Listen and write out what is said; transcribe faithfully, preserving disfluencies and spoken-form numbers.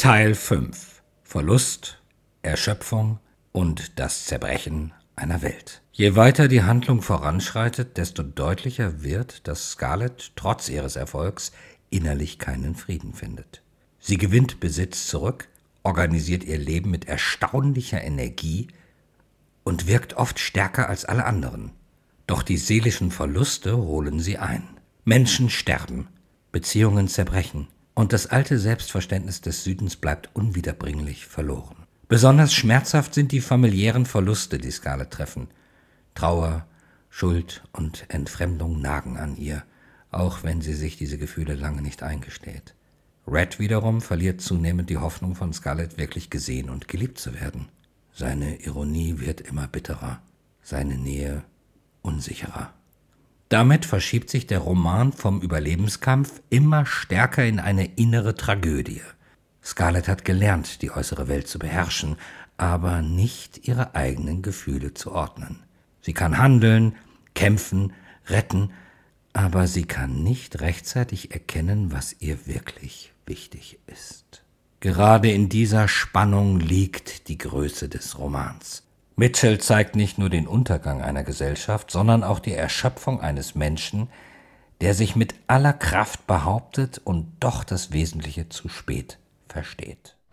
Teil fünf: Verlust, Erschöpfung und das Zerbrechen einer Welt. Je weiter die Handlung voranschreitet, desto deutlicher wird, dass Scarlett trotz ihres Erfolgs innerlich keinen Frieden findet. Sie gewinnt Besitz zurück, organisiert ihr Leben mit erstaunlicher Energie und wirkt oft stärker als alle anderen. Doch die seelischen Verluste holen sie ein. Menschen sterben, Beziehungen zerbrechen und das alte Selbstverständnis des Südens bleibt unwiederbringlich verloren. Besonders schmerzhaft sind die familiären Verluste, die Scarlett treffen. Trauer, Schuld und Entfremdung nagen an ihr, auch wenn sie sich diese Gefühle lange nicht eingesteht. Red wiederum verliert zunehmend die Hoffnung, von Scarlett wirklich gesehen und geliebt zu werden. Seine Ironie wird immer bitterer, seine Nähe unsicherer. Damit verschiebt sich der Roman vom Überlebenskampf immer stärker in eine innere Tragödie. Scarlett hat gelernt, die äußere Welt zu beherrschen, aber nicht ihre eigenen Gefühle zu ordnen. Sie kann handeln, kämpfen, retten, aber sie kann nicht rechtzeitig erkennen, was ihr wirklich wichtig ist. Gerade in dieser Spannung liegt die Größe des Romans. Mitchell zeigt nicht nur den Untergang einer Gesellschaft, sondern auch die Erschöpfung eines Menschen, der sich mit aller Kraft behauptet und doch das Wesentliche zu spät versteht.